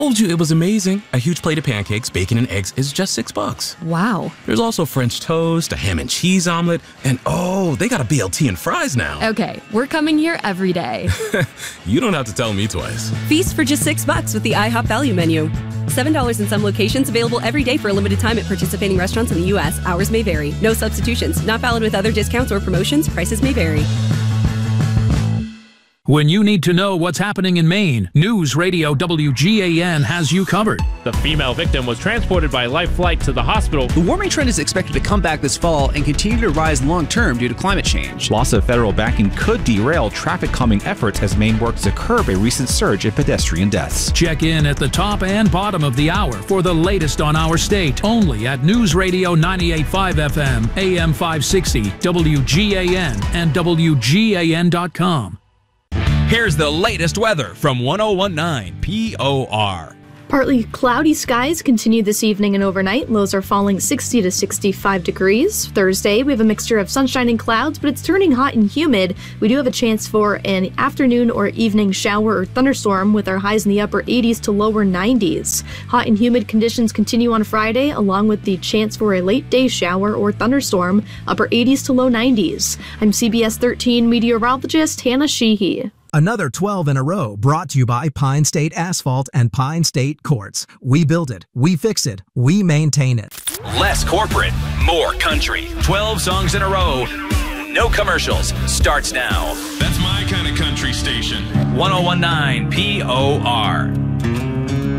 Told you it was amazing. A huge plate of pancakes, bacon, and eggs is just $6. Wow. There's also French toast, a ham and cheese omelet, and oh, they got a BLT and fries now. Okay, we're coming here every day. You don't have to tell me twice. Feast for just $6 with the IHOP Value Menu. $7 in some locations, available every day for a limited time at participating restaurants in the U.S. Hours may vary. No substitutions. Not valid with other discounts or promotions. Prices may vary. When you need to know what's happening in Maine, News Radio WGAN has you covered. The female victim was transported by life flight to the hospital. The warming trend is expected to come back this fall and continue to rise long-term due to climate change. Loss of federal backing could derail traffic calming efforts as Maine works to curb a recent surge in pedestrian deaths. Check in at the top and bottom of the hour for the latest on our state, only at News Radio 98.5 FM, AM 560, WGAN, and WGAN.com. Here's the latest weather from 101.9 POR. Partly cloudy skies continue this evening and overnight. Lows are falling 60 to 65 degrees. Thursday, we have a mixture of sunshine and clouds, but it's turning hot and humid. We do have a chance for an afternoon or evening shower or thunderstorm with our highs in the upper 80s to lower 90s. Hot and humid conditions continue on Friday, along with the chance for a late day shower or thunderstorm, upper 80s to low 90s. I'm CBS 13 meteorologist Hannah Sheehy. Another 12 in a row brought to you by Pine State Asphalt and Pine State Quartz. We build it, we fix it, we maintain it. Less corporate, more country. 12 songs in a row. No commercials. Starts now. That's my kind of country station. 101.9 POR.